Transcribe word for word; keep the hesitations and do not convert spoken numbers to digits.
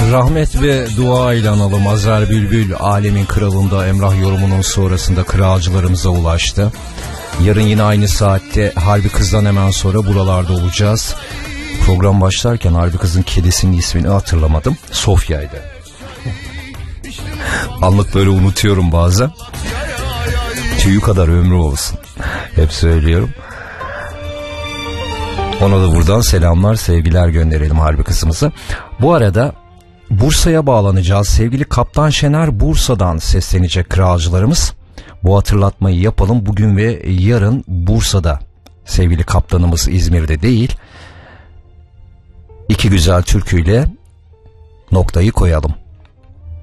Rahmet ve dua ile analım. Azer Bülbül alemin kralında Emrah yorumunun sonrasında kralcılarımıza ulaştı. Yarın yine aynı saatte Harbi Kız'dan hemen sonra buralarda olacağız. Program başlarken Harbi Kız'ın kedisinin ismini hatırlamadım. Sofya'ydı. Anlık böyle unutuyorum bazen. Tüyü kadar ömrü olsun. Hep söylüyorum. Ona da buradan selamlar, sevgiler gönderelim Harbi Kızımıza. Bu arada Bursa'ya bağlanacağız. Sevgili Kaptan Şener Bursa'dan seslenecek kralcılarımız. Bu hatırlatmayı yapalım. Bugün ve yarın Bursa'da. Sevgili kaptanımız İzmir'de değil. İki güzel türküyle noktayı koyalım.